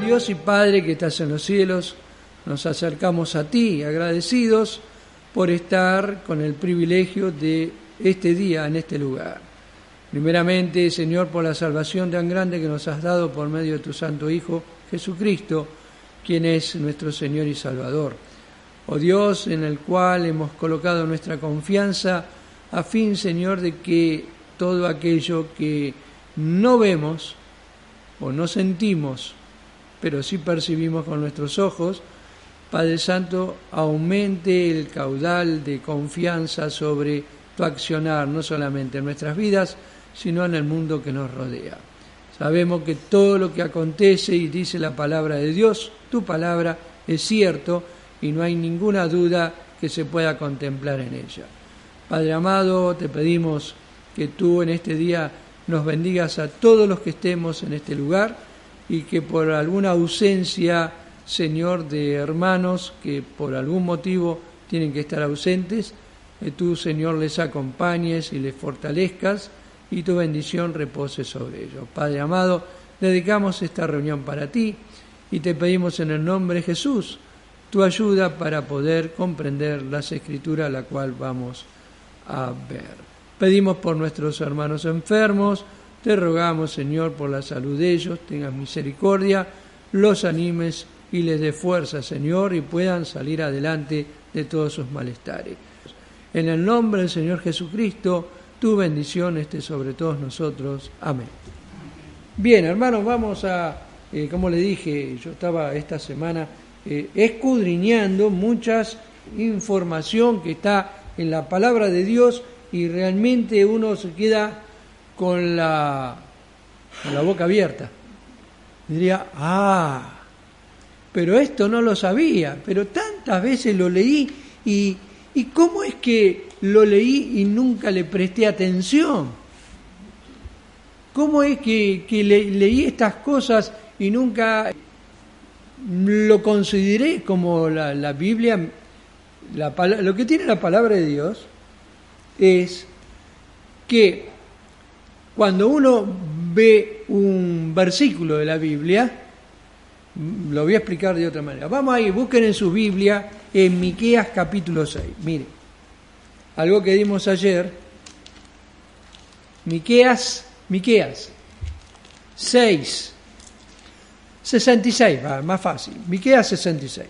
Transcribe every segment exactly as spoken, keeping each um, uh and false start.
Dios y Padre que estás en los cielos, nos acercamos a ti agradecidos por estar con el privilegio de este día en este lugar. Primeramente, Señor, por la salvación tan grande que nos has dado por medio de tu Santo Hijo, Jesucristo, quien es nuestro Señor y Salvador. Oh Dios, en el cual hemos colocado nuestra confianza a fin, Señor, de que todo aquello que no vemos o no sentimos, pero sí percibimos con nuestros ojos, Padre Santo, aumente el caudal de confianza sobre tu accionar, no solamente en nuestras vidas, sino en el mundo que nos rodea. Sabemos que todo lo que acontece y dice la palabra de Dios, tu palabra, es cierto y no hay ninguna duda que se pueda contemplar en ella. Padre amado, te pedimos que tú en este día nos bendigas a todos los que estemos en este lugar y que por alguna ausencia, Señor, de hermanos que por algún motivo tienen que estar ausentes, que tú, Señor, les acompañes y les fortalezcas y tu bendición repose sobre ellos. Padre amado, dedicamos esta reunión para ti y te pedimos en el nombre de Jesús tu ayuda para poder comprender las Escrituras, la cual vamos a ver. Pedimos por nuestros hermanos enfermos, te rogamos, Señor, por la salud de ellos, tengas misericordia, los animes y les dé fuerza, Señor, y puedan salir adelante de todos sus malestares. En el nombre del Señor Jesucristo, tu bendición esté sobre todos nosotros. Amén. Bien, hermanos, vamos a, eh, como le dije, yo estaba esta semana eh, escudriñando muchas información que está en la palabra de Dios y realmente uno se queda con la, con la boca abierta. Diría, ah, pero esto no lo sabía, pero tantas veces lo leí y, y ¿cómo es que lo leí y nunca le presté atención? ¿Cómo es que, que le, leí estas cosas y nunca lo consideré como la, la Biblia? La, lo que tiene la palabra de Dios es que cuando uno ve un versículo de la Biblia, lo voy a explicar de otra manera. Vamos ahí, busquen en su Biblia en Miqueas capítulo seis. Mire, algo que dimos ayer, Miqueas, Miqueas seis, sesenta y seis, va, más fácil, Miqueas sesenta y seis.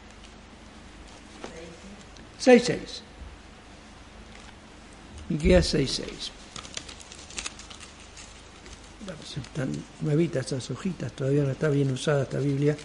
seis seis. Miqueas seis seis. Están nuevitas esas hojitas, todavía no está bien usada esta Biblia.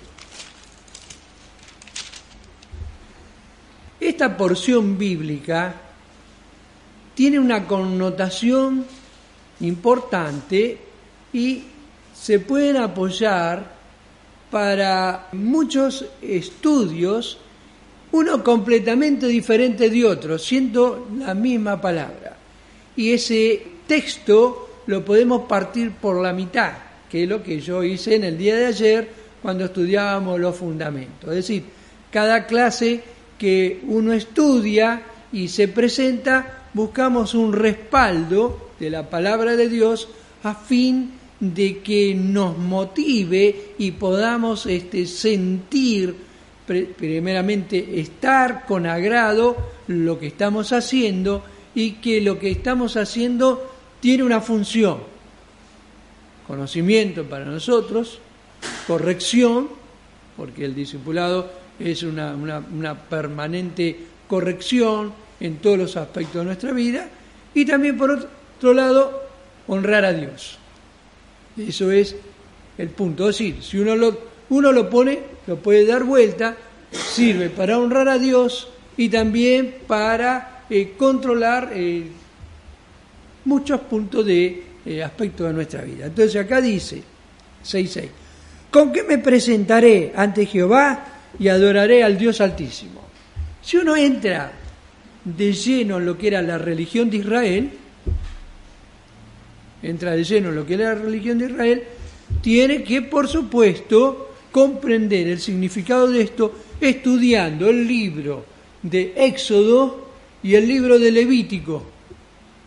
Esta porción bíblica tiene una connotación importante y se pueden apoyar para muchos estudios, uno completamente diferente de otro, siendo la misma palabra. Y ese texto lo podemos partir por la mitad, que es lo que yo hice en el día de ayer cuando estudiábamos los fundamentos. Es decir, cada clase que uno estudia y se presenta, buscamos un respaldo de la palabra de Dios a fin de que nos motive y podamos este, sentir, primeramente, estar con agrado lo que estamos haciendo y que lo que estamos haciendo tiene una función: conocimiento para nosotros, corrección, porque el discipulado es una, una, una permanente corrección en todos los aspectos de nuestra vida, y también por otro lado, honrar a Dios. Eso es el punto. Es decir, si uno lo, uno lo pone, lo puede dar vuelta, sirve para honrar a Dios y también para eh, controlar eh, muchos puntos de eh, aspectos de nuestra vida. Entonces acá dice, seis seis, ¿con qué me presentaré ante Jehová y adoraré al Dios Altísimo? Si uno entra de lleno en lo que era la religión de Israel, entra de lleno en lo que era la religión de Israel, tiene que, por supuesto, comprender el significado de esto estudiando el libro de Éxodo y el libro de Levítico,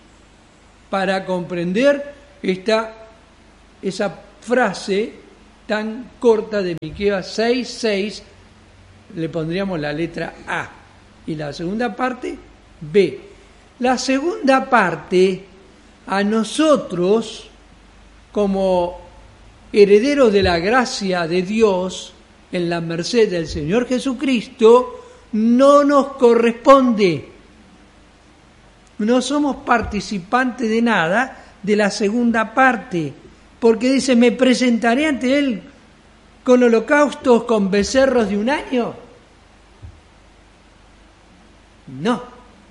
para comprender esta, esa frase tan corta de Miqueas seis seis, le pondríamos la letra A. Y la segunda parte, B. La segunda parte, a nosotros, como herederos de la gracia de Dios, en la merced del Señor Jesucristo, no nos corresponde. No somos participantes de nada de la segunda parte, porque dice, me presentaré ante Él con holocaustos, con becerros de un año. No.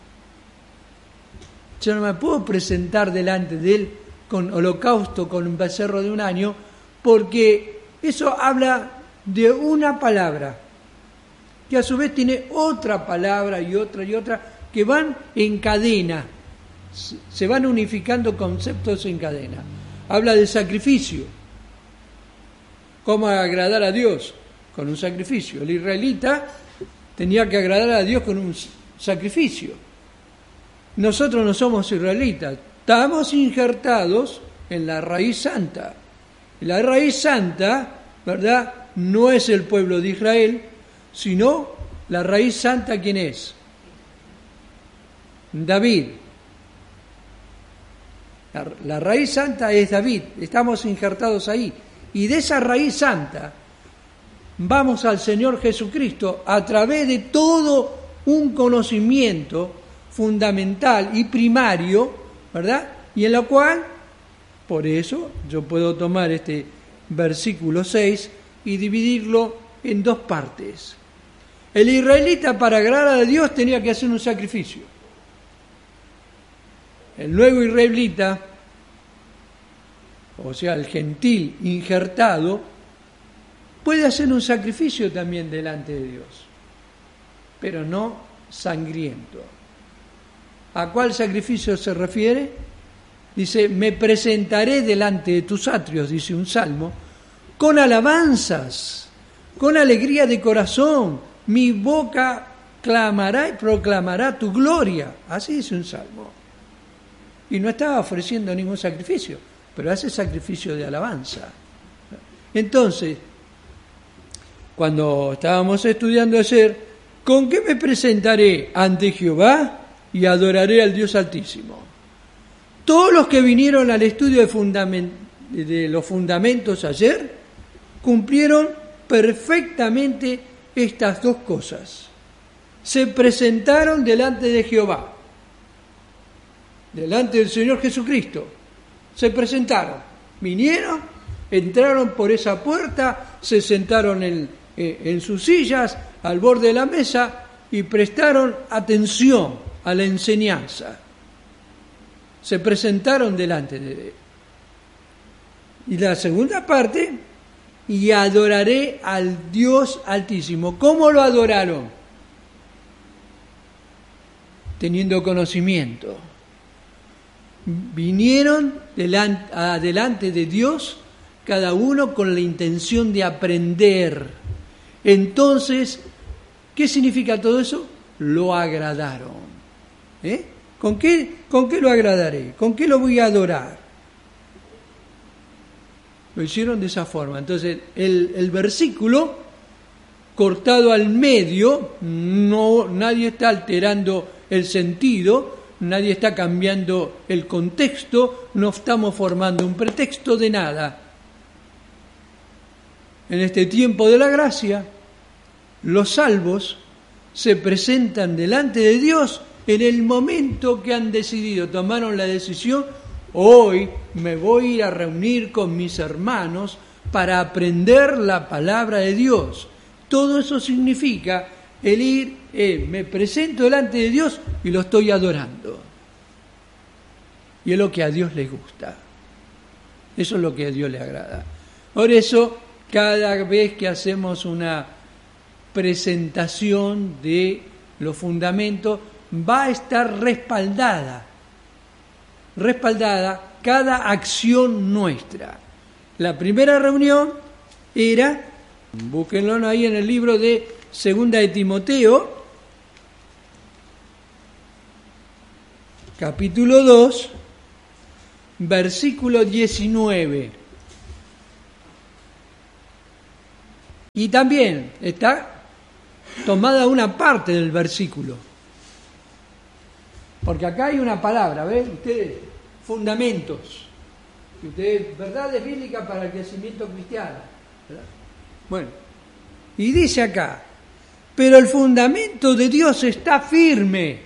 Yo no me puedo presentar delante de Él con holocausto, con un becerro de un año, porque eso habla de una palabra, que a su vez tiene otra palabra y otra y otra, que van en cadena, se van unificando conceptos en cadena. Habla de sacrificio. ¿Cómo agradar a Dios? Con un sacrificio. El israelita tenía que agradar a Dios con un sacrificio. Nosotros no somos israelitas, estamos injertados en la raíz santa. La raíz santa, ¿verdad?, no es el pueblo de Israel, sino la raíz santa, ¿quién es? David. La, la raíz santa es David, estamos injertados ahí. Y de esa raíz santa vamos al Señor Jesucristo a través de todo un conocimiento fundamental y primario, ¿verdad? Y en lo cual, por eso, yo puedo tomar este versículo seis y dividirlo en dos partes. El israelita, para agradar a Dios, tenía que hacer un sacrificio. El nuevo israelita, o sea, el gentil injertado, puede hacer un sacrificio también delante de Dios, pero no sangriento. ¿A cuál sacrificio se refiere? Dice, me presentaré delante de tus atrios, dice un salmo, con alabanzas, con alegría de corazón, mi boca clamará y proclamará tu gloria. Así dice un salmo. Y no estaba ofreciendo ningún sacrificio, pero hace sacrificio de alabanza. Entonces, cuando estábamos estudiando ayer, ¿con qué me presentaré ante Jehová y adoraré al Dios Altísimo? Todos los que vinieron al estudio de, fundament- de los fundamentos ayer cumplieron perfectamente estas dos cosas. Se presentaron delante de Jehová, delante del Señor Jesucristo. Se presentaron, vinieron, entraron por esa puerta, se sentaron en, en sus sillas al borde de la mesa y prestaron atención a la enseñanza. Se presentaron delante de Él. Y la segunda parte, y adoraré al Dios Altísimo. ¿Cómo lo adoraron? Teniendo conocimiento. Vinieron delante, adelante de Dios, cada uno con la intención de aprender. Entonces, ¿qué significa todo eso? Lo agradaron. ¿Eh? ¿Con qué, ¿Con qué lo agradaré? ¿Con qué lo voy a adorar? Lo hicieron de esa forma. Entonces, el, el versículo cortado al medio, no, nadie está alterando el sentido, nadie está cambiando el contexto, no estamos formando un pretexto de nada. En este tiempo de la gracia, los salvos se presentan delante de Dios en el momento que han decidido, tomaron la decisión, hoy me voy a ir a reunir con mis hermanos para aprender la palabra de Dios. Todo eso significa el ir, eh, me presento delante de Dios y lo estoy adorando. Y es lo que a Dios le gusta. Eso es lo que a Dios le agrada. Por eso, cada vez que hacemos una presentación de los fundamentos, va a estar respaldada, respaldada cada acción nuestra. La primera reunión era, búsquenlo ahí en el libro de Segunda de Timoteo, capítulo dos, versículo diecinueve. Y también está tomada una parte del versículo. Porque acá hay una palabra, ¿ven? Ustedes, fundamentos. Ustedes, verdades bíblicas para el crecimiento cristiano. ¿Verdad? Bueno, y dice acá, pero el fundamento de Dios está firme.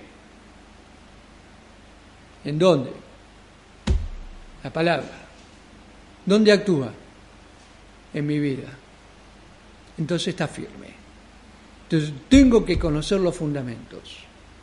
¿En dónde? La palabra. ¿Dónde actúa? En mi vida. Entonces está firme. Entonces tengo que conocer los fundamentos.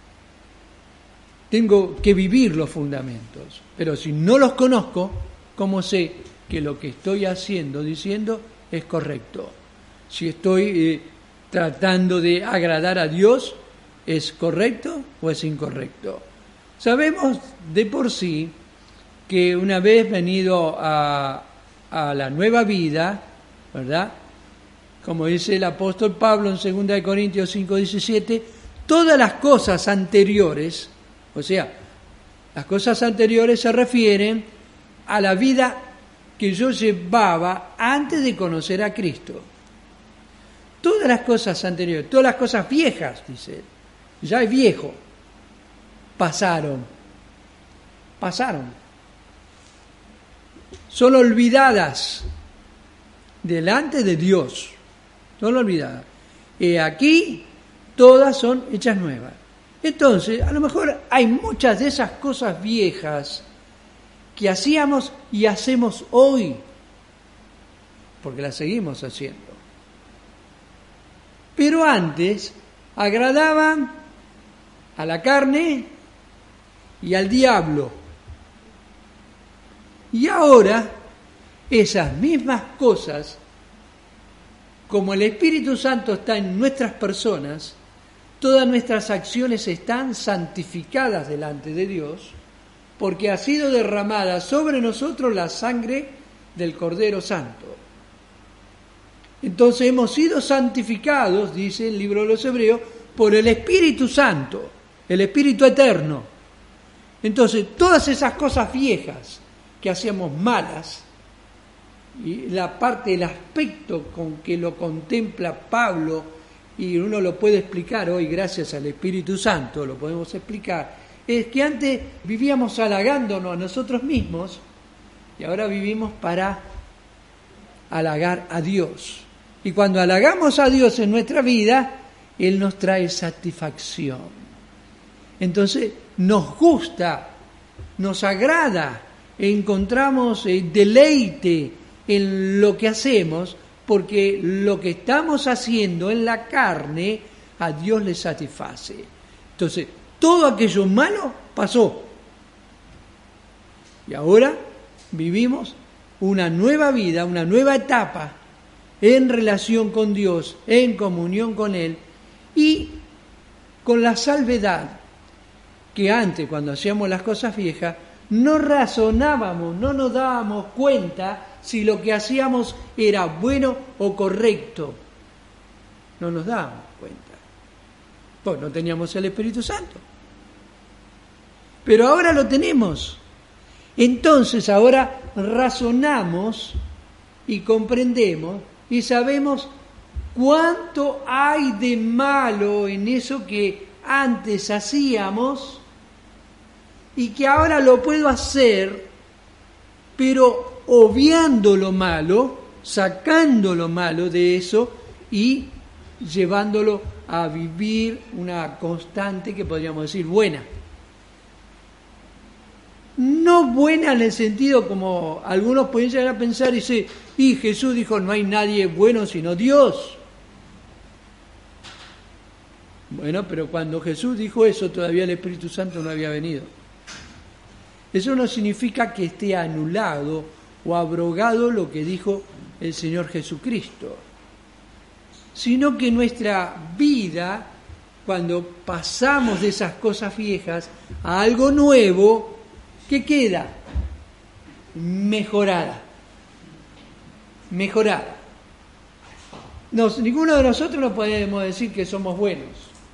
Tengo que vivir los fundamentos. Pero si no los conozco, ¿cómo sé que lo que estoy haciendo, diciendo, es correcto? Si estoy eh, tratando de agradar a Dios, ¿es correcto o es incorrecto? Sabemos de por sí que una vez venido a, a la nueva vida, ¿verdad? Como dice el apóstol Pablo en segunda de Corintios cinco diecisiete, todas las cosas anteriores, o sea, las cosas anteriores se refieren a la vida que yo llevaba antes de conocer a Cristo. Todas las cosas anteriores, todas las cosas viejas, dice él, ya es viejo, pasaron, pasaron, son olvidadas delante de Dios, son olvidadas. Y aquí todas son hechas nuevas. Entonces, a lo mejor hay muchas de esas cosas viejas que hacíamos y hacemos hoy, porque las seguimos haciendo. Pero antes agradaban a la carne y al diablo. Y ahora esas mismas cosas, como el Espíritu Santo está en nuestras personas, todas nuestras acciones están santificadas delante de Dios, porque ha sido derramada sobre nosotros la sangre del Cordero Santo. Entonces hemos sido santificados, dice el libro de los Hebreos, por el Espíritu Santo, el Espíritu Eterno. Entonces todas esas cosas viejas que hacíamos malas, y la parte, el aspecto con que lo contempla Pablo, y uno lo puede explicar hoy gracias al Espíritu Santo, lo podemos explicar, es que antes vivíamos halagándonos a nosotros mismos y ahora vivimos para halagar a Dios. Y cuando halagamos a Dios en nuestra vida, Él nos trae satisfacción. Entonces nos gusta, nos agrada, encontramos deleite en lo que hacemos, porque lo que estamos haciendo en la carne a Dios le satisface. Entonces, todo aquello malo pasó. Y ahora vivimos una nueva vida, una nueva etapa en relación con Dios, en comunión con Él, y con la salvedad que antes, cuando hacíamos las cosas viejas, no razonábamos, no nos dábamos cuenta si lo que hacíamos era bueno o correcto. No nos dábamos cuenta. Pues no teníamos el Espíritu Santo. Pero ahora lo tenemos. Entonces ahora razonamos y comprendemos y sabemos cuánto hay de malo en eso que antes hacíamos y que ahora lo puedo hacer, pero obviando lo malo, sacando lo malo de eso y llevándolo a vivir una constante que podríamos decir buena. No buena en el sentido como algunos pueden llegar a pensar y decir, y Jesús dijo, no hay nadie bueno sino Dios. Bueno, pero cuando Jesús dijo eso, todavía el Espíritu Santo no había venido. Eso no significa que esté anulado o abrogado lo que dijo el Señor Jesucristo, sino que nuestra vida, cuando pasamos de esas cosas viejas a algo nuevo, ¿qué queda? Mejorada. Mejorada. Nos, ninguno de nosotros no podemos decir que somos buenos.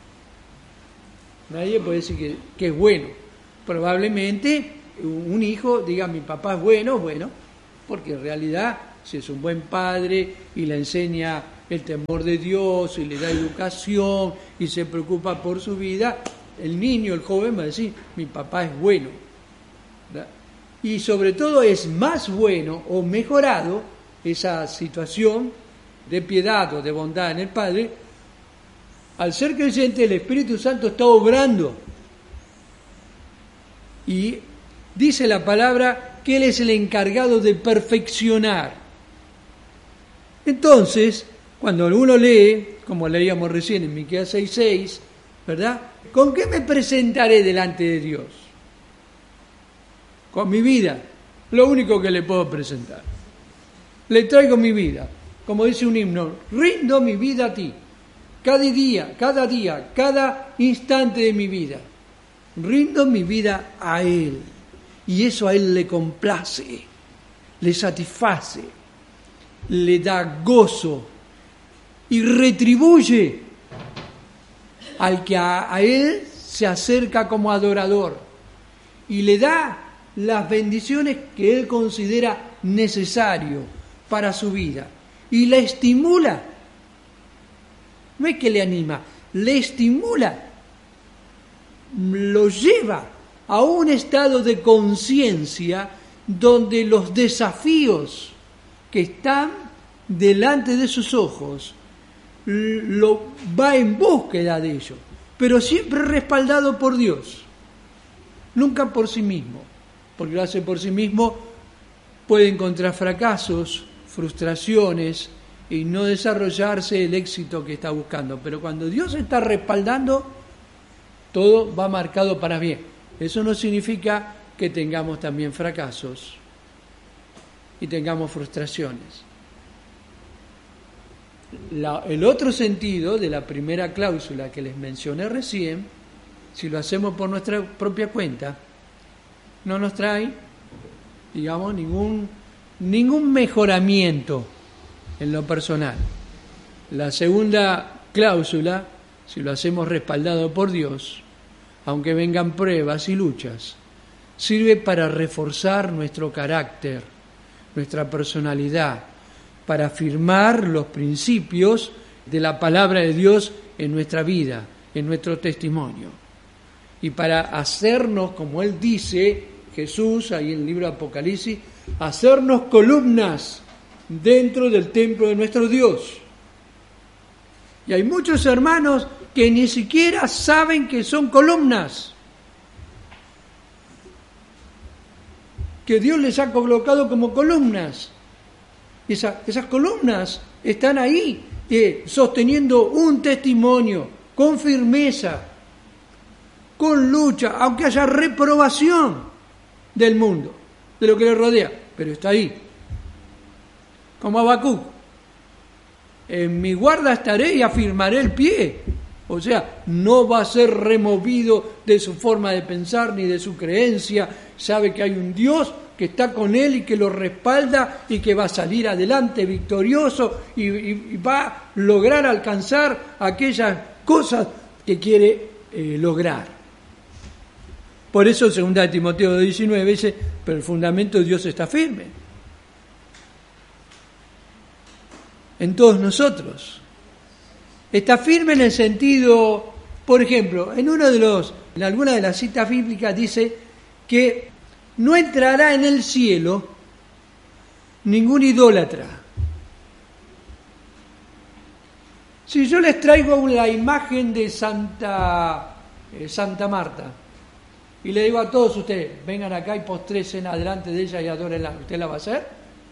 Nadie puede decir que, que es bueno. Probablemente un hijo diga, mi papá es bueno, bueno, porque en realidad si es un buen padre y le enseña el temor de Dios y le da educación y se preocupa por su vida, el niño, el joven va a decir, mi papá es bueno, ¿verdad? Y sobre todo es más bueno o mejorado esa situación de piedad o de bondad en el Padre. Al ser creyente, el Espíritu Santo está obrando. Y dice la palabra que Él es el encargado de perfeccionar. Entonces, cuando uno lee, como leíamos recién en Miqueas seis seis, ¿verdad? ¿Con qué me presentaré delante de Dios? Con mi vida, lo único que le puedo presentar. Le traigo mi vida, como dice un himno, rindo mi vida a ti. Cada día, cada día, cada instante de mi vida, rindo mi vida a Él. Y eso a Él le complace, le satisface, le da gozo y retribuye al que a, a Él se acerca como adorador y le da las bendiciones que Él considera necesario para su vida y la estimula. No es que le anima, le estimula, lo lleva a un estado de conciencia donde los desafíos que están delante de sus ojos lo va en búsqueda de ellos, pero siempre respaldado por Dios, nunca por sí mismo, porque lo hace por sí mismo, puede encontrar fracasos, frustraciones y no desarrollarse el éxito que está buscando. Pero cuando Dios está respaldando, todo va marcado para bien. Eso no significa que tengamos también fracasos y tengamos frustraciones. La, el otro sentido de la primera cláusula que les mencioné recién, si lo hacemos por nuestra propia cuenta, no nos trae, digamos, ningún, ningún mejoramiento en lo personal. La segunda cláusula, si lo hacemos respaldado por Dios, aunque vengan pruebas y luchas, sirve para reforzar nuestro carácter, nuestra personalidad, para afirmar los principios de la palabra de Dios en nuestra vida, en nuestro testimonio. Y para hacernos, como Él dice, Jesús, ahí en el libro de Apocalipsis, hacernos columnas dentro del templo de nuestro Dios. Y hay muchos hermanos que ni siquiera saben que son columnas, que Dios les ha colocado como columnas. Esa, esas columnas están ahí eh, sosteniendo un testimonio con firmeza, con lucha, aunque haya reprobación del mundo, de lo que le rodea, pero está ahí. Como Habacuc, en mi guarda estaré y afirmaré el pie. O sea, no va a ser removido de su forma de pensar ni de su creencia. Sabe que hay un Dios que está con él y que lo respalda y que va a salir adelante victorioso y, y, y va a lograr alcanzar aquellas cosas que quiere eh, lograr. Por eso, segunda de Timoteo diecinueve dice, pero el fundamento de Dios está firme en todos nosotros. Está firme en el sentido, por ejemplo, en uno de los, en alguna de las citas bíblicas dice que no entrará en el cielo ningún idólatra. Si yo les traigo la imagen de Santa, eh, Santa Marta y le digo a todos ustedes, vengan acá y postrecen adelante de ella y adórenla, ¿usted la va a hacer?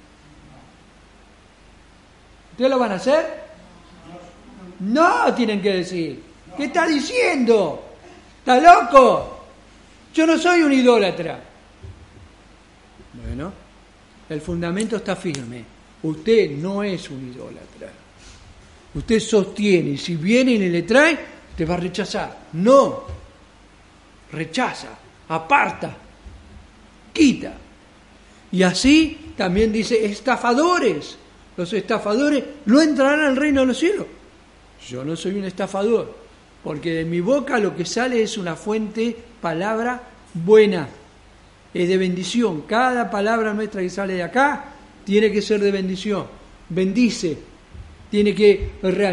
¿Ustedes lo van a hacer? No, tienen que decir. ¿Qué está diciendo? ¿Está loco? Yo no soy un idólatra. Bueno, el fundamento está firme. Usted no es un idólatra. Usted sostiene, y si vienen y le traen, te va a rechazar. No. Rechaza, aparta, quita. Y así también dice estafadores. Los estafadores no entrarán al reino de los cielos. Yo no soy un estafador, porque de mi boca lo que sale es una fuente, palabra buena, es de bendición. Cada palabra nuestra que sale de acá tiene que ser de bendición. Bendice, tiene que realmente